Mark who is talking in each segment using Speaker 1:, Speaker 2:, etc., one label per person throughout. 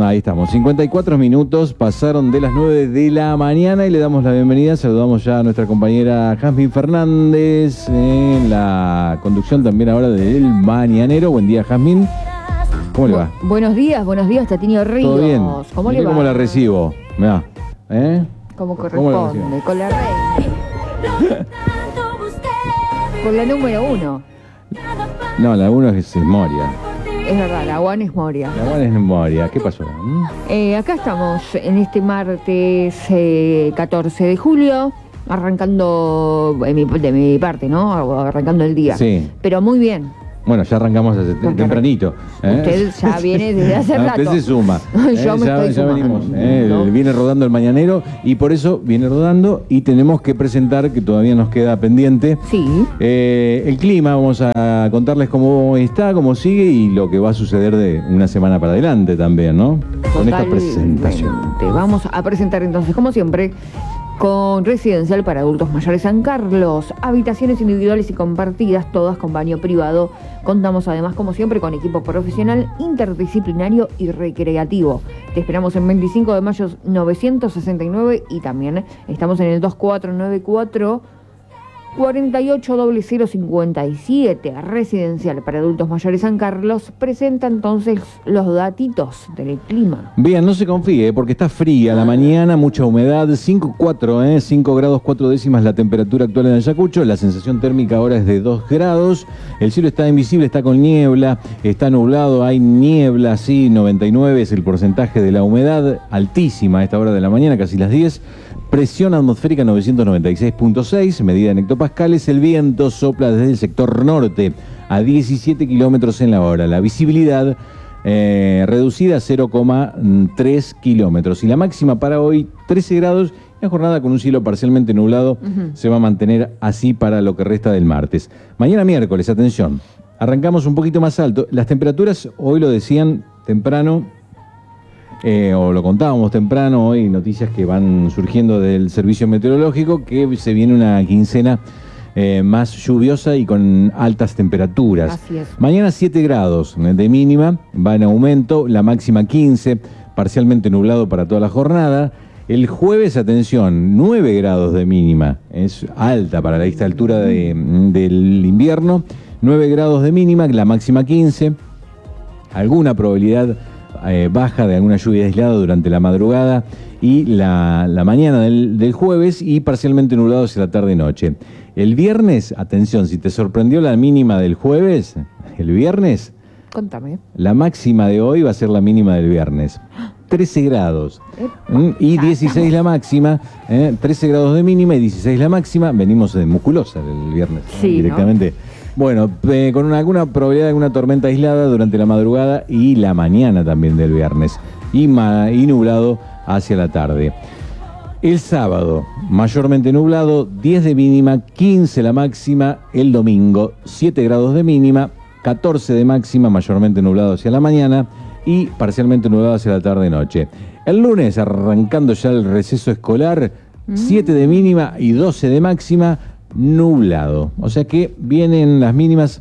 Speaker 1: Ahí estamos, 54 minutos pasaron de las 9 de la mañana y le damos la bienvenida. Saludamos ya a nuestra compañera Jazmín Fernández en la conducción también ahora del Mañanero. Buen día, Jazmín. ¿Cómo le va?
Speaker 2: Buenos días, Tatinio Ríos.
Speaker 1: ¿Todo bien?
Speaker 2: ¿Cómo le va?
Speaker 1: ¿Cómo la recibo? Mirá,
Speaker 2: Como corresponde, con la reina. Con la número 1.
Speaker 1: No, la 1 es Moria.
Speaker 2: Es verdad, la One es Moria.
Speaker 1: La 1 es Moria. ¿Qué pasó?
Speaker 2: Acá estamos en este martes 14 de julio, arrancando de mi parte, ¿no? Arrancando el día.
Speaker 1: Sí.
Speaker 2: Pero muy bien.
Speaker 1: Bueno, ya arrancamos hace tempranito.
Speaker 2: Usted ya viene desde hace rato.
Speaker 1: Usted se suma.
Speaker 2: Yo me estoy
Speaker 1: ya
Speaker 2: sumando.
Speaker 1: venimos. Viene rodando el Mañanero y por eso viene rodando y tenemos que presentar, que todavía nos queda pendiente,
Speaker 2: Sí.
Speaker 1: El clima. Vamos a contarles cómo está, cómo sigue y lo que va a suceder de una semana para adelante también, ¿no? Con esta presentación.
Speaker 2: Vamos a presentar entonces, como siempre, con Residencial para Adultos Mayores San Carlos, habitaciones individuales y compartidas, todas con baño privado. Contamos además, como siempre, con equipo profesional, interdisciplinario y recreativo. Te esperamos en 25 de mayo 969 y también estamos en el 2494 480057. Residencial para Adultos Mayores San Carlos presenta entonces los datitos del clima.
Speaker 1: Bien, no se confíe porque está fría la mañana, mucha humedad, 5 grados 4 décimas la temperatura actual en Ayacucho, la sensación térmica ahora es de 2 grados, el cielo está invisible, está con niebla, está nublado, hay niebla, sí, 99 es el porcentaje de la humedad, altísima a esta hora de la mañana, casi las 10. Presión atmosférica 996.6, medida en hectopascales. El viento sopla desde el sector norte a 17 kilómetros en la hora. La visibilidad reducida a 0,3 kilómetros. Y la máxima para hoy, 13 grados. La jornada con un cielo parcialmente nublado se va a mantener así para lo que resta del martes. Mañana miércoles, atención, arrancamos un poquito más alto. Las temperaturas, hoy lo decían temprano, o lo contábamos temprano, hoy noticias que van surgiendo del servicio meteorológico, que se viene una quincena más lluviosa y con altas temperaturas.
Speaker 2: Así es.
Speaker 1: Mañana 7 grados de mínima, va en aumento, la máxima 15, parcialmente nublado para toda la jornada. El jueves, atención, 9 grados de mínima, es alta para esta altura del invierno, 9 grados de mínima, la máxima 15, alguna probabilidad baja de alguna lluvia aislada durante la madrugada y la mañana del jueves y parcialmente nublado hacia la tarde y noche. El viernes, atención, si te sorprendió la mínima del jueves, el viernes,
Speaker 2: Contame.
Speaker 1: la máxima de hoy va a ser la mínima del viernes. 13 grados y 16 la máxima, 13 grados de mínima y 16 la máxima. Venimos de musculosa el viernes,
Speaker 2: sí,
Speaker 1: directamente. ¿No? Bueno, con alguna probabilidad de alguna tormenta aislada durante la madrugada y la mañana también del viernes. Y nublado hacia la tarde. El sábado, mayormente nublado, 10 de mínima, 15 la máxima. El domingo, 7 grados de mínima, 14 de máxima, mayormente nublado hacia la mañana y parcialmente nublado hacia la tarde-noche. El lunes, arrancando ya el receso escolar, 7 de mínima y 12 de máxima, nublado. O sea que vienen las mínimas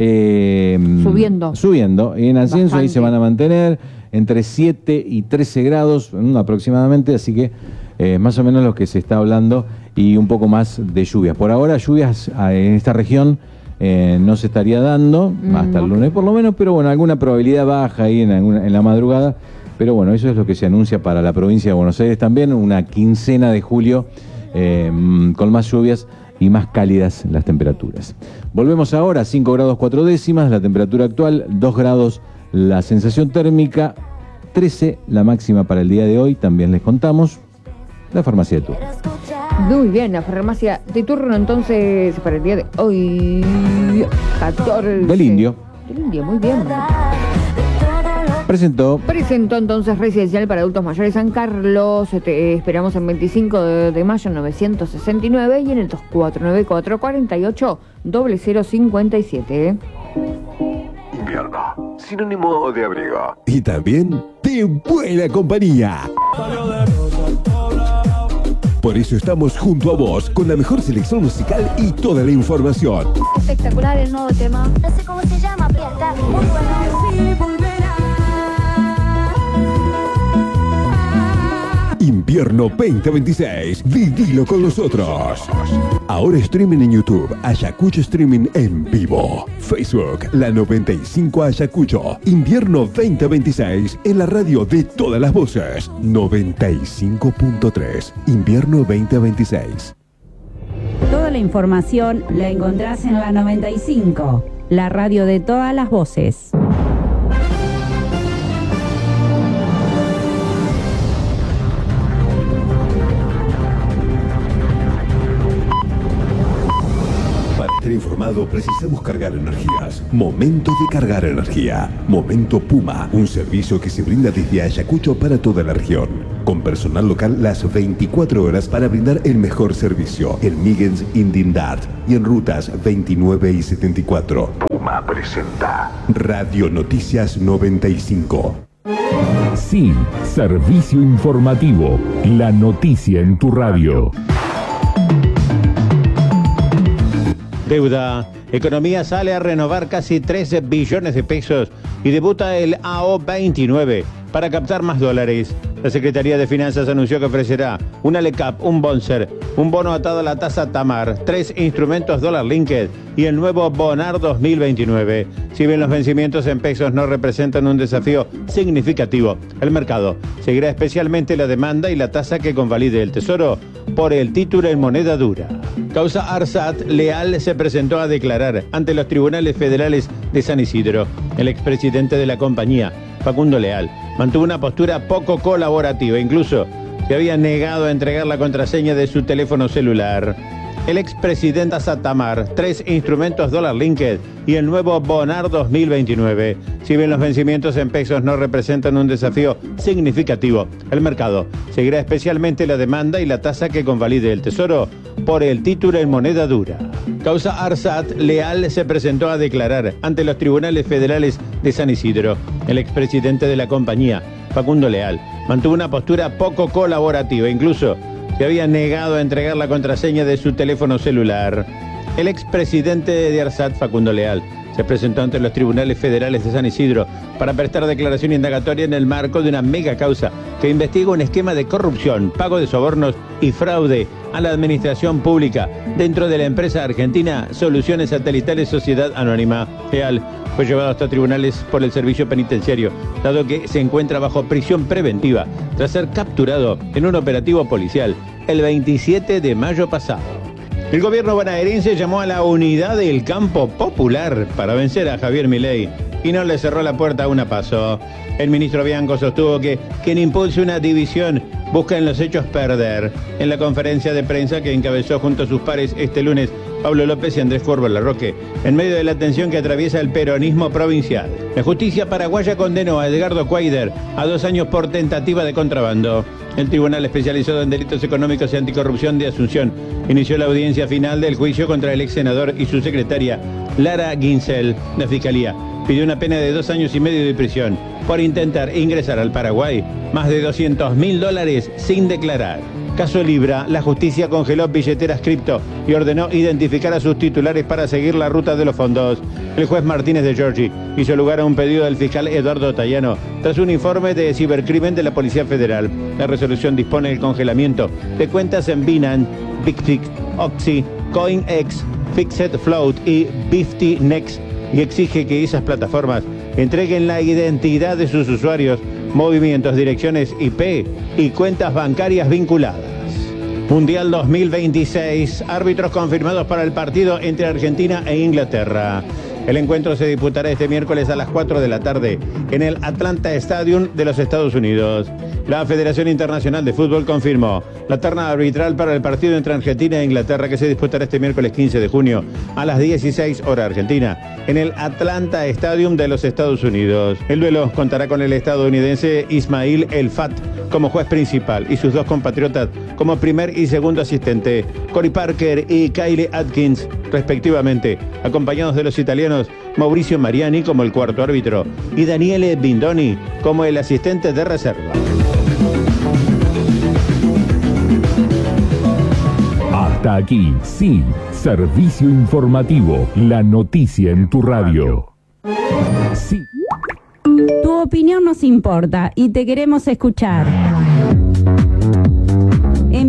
Speaker 1: subiendo. En ascenso bastante. Ahí se van a mantener entre 7 y 13 grados aproximadamente, así que más o menos lo que se está hablando y un poco más de lluvias. Por ahora lluvias en esta región no se estaría dando hasta el lunes por lo menos, pero bueno, alguna probabilidad baja ahí en la madrugada. Pero bueno, eso es lo que se anuncia para la provincia de Buenos Aires también, una quincena de julio con más lluvias y más cálidas las temperaturas. Volvemos ahora, 5 grados 4 décimas, la temperatura actual, 2 grados la sensación térmica, 13 la máxima para el día de hoy, también les contamos, la farmacia de turno.
Speaker 2: Muy bien, la farmacia de turno entonces para el día de hoy, 14.
Speaker 1: Del Indio.
Speaker 2: Del Indio, muy bien.
Speaker 1: Presentó
Speaker 2: entonces Residencial para Adultos Mayores San Carlos. Te esperamos en 25 de mayo 969 y en el 2494 480057.
Speaker 3: Invierno, sinónimo de abrigo.
Speaker 4: Y también de buena compañía. Por eso estamos junto a vos con la mejor selección musical y toda la información.
Speaker 5: Espectacular el nuevo tema. No sé cómo se llama, pero está muy bueno.
Speaker 4: Invierno 2026. Vivilo con nosotros. Ahora streaming en YouTube. Ayacucho Streaming en vivo. Facebook, la 95 Ayacucho. Invierno 2026 en la radio de todas las voces. 95.3. Invierno 2026.
Speaker 6: Toda la información la encontrás en la 95, la radio de todas las voces.
Speaker 4: Para estar informado precisamos cargar energías. Momento de cargar energía. Momento Puma, un servicio que se brinda desde Ayacucho para toda la región. Con personal local las 24 horas para brindar el mejor servicio. En Migens, Indindart y en rutas 29 y 74.
Speaker 3: Puma presenta
Speaker 4: Radio Noticias 95.
Speaker 7: Sí, servicio informativo. La noticia en tu radio.
Speaker 8: Deuda. Economía sale a renovar casi 13 billones de pesos y debuta el AO29 para captar más dólares. La Secretaría de Finanzas anunció que ofrecerá una LECAP, un Bonser, un bono atado a la tasa Tamar, 3 instrumentos dólar linked y el nuevo Bonar 2029. Si bien los vencimientos en pesos no representan un desafío significativo, el mercado seguirá especialmente la demanda y la tasa que convalide el Tesoro por el título en moneda dura. Causa ARSAT, Leal se presentó a declarar ante los tribunales federales de San Isidro. El expresidente de la compañía, Facundo Leal, mantuvo una postura poco colaborativa, incluso se había negado a entregar la contraseña de su teléfono celular. El expresidente Tamar, 3 instrumentos dólar linked y el nuevo Bonar 2029. Si bien los vencimientos en pesos no representan un desafío significativo, el mercado seguirá especialmente la demanda y la tasa que convalide el Tesoro por el título en moneda dura. Causa ARSAT, Leal se presentó a declarar ante los tribunales federales de San Isidro. El expresidente de la compañía, Facundo Leal, mantuvo una postura poco colaborativa, incluso se había negado a entregar la contraseña de su teléfono celular. El expresidente de ARSAT, Facundo Leal, se presentó ante los tribunales federales de San Isidro para prestar declaración indagatoria en el marco de una mega causa que investiga un esquema de corrupción, pago de sobornos y fraude a la administración pública dentro de la empresa argentina Soluciones Satelitales Sociedad Anónima. Leal fue llevado hasta tribunales por el servicio penitenciario, dado que se encuentra bajo prisión preventiva tras ser capturado en un operativo policial el 27 de mayo pasado. El gobierno bonaerense llamó a la unidad del campo popular para vencer a Javier Milei y no le cerró la puerta a una PASO. El ministro Bianco sostuvo que quien impulse una división busca en los hechos perder. En la conferencia de prensa que encabezó junto a sus pares este lunes, Pablo López y Andrés Corvo Larroque, en medio de la tensión que atraviesa el peronismo provincial. La justicia paraguaya condenó a Edgardo Cuader a 2 años por tentativa de contrabando. El Tribunal Especializado en Delitos Económicos y Anticorrupción de Asunción inició la audiencia final del juicio contra el ex senador y su secretaria, Lara Ginsel. La Fiscalía pidió una pena de 2 años y medio de prisión por intentar ingresar al Paraguay más de $200.000 sin declarar. Caso Libra, la justicia congeló billeteras cripto y ordenó identificar a sus titulares para seguir la ruta de los fondos. El juez Martínez de Giorgi hizo lugar a un pedido del fiscal Eduardo Tayano tras un informe de cibercrimen de la Policía Federal. La resolución dispone el congelamiento de cuentas en Binance, BigFix, Oxy, CoinEx, Fixed Float y BiftyNext y exige que esas plataformas entreguen la identidad de sus usuarios, movimientos, direcciones IP y cuentas bancarias vinculadas. Mundial 2026, árbitros confirmados para el partido entre Argentina e Inglaterra. El encuentro se disputará este miércoles a las 4 de la tarde en el Atlanta Stadium de los Estados Unidos. La Federación Internacional de Fútbol confirmó la terna arbitral para el partido entre Argentina e Inglaterra que se disputará este miércoles 15 de junio a las 16 horas Argentina en el Atlanta Stadium de los Estados Unidos. El duelo contará con el estadounidense Ismail El Fat como juez principal y sus 2 compatriotas como primer y segundo asistente, Cory Parker y Kyle Atkins, respectivamente, acompañados de los italianos Mauricio Mariani como el cuarto árbitro y Daniele Bindoni como el asistente de reserva.
Speaker 7: Hasta aquí, sí, servicio informativo, la noticia en tu radio. Sí.
Speaker 6: Tu opinión nos importa y te queremos escuchar.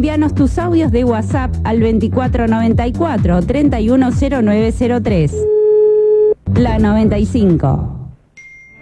Speaker 6: envíanos tus audios de WhatsApp al 2494 310903. La 95.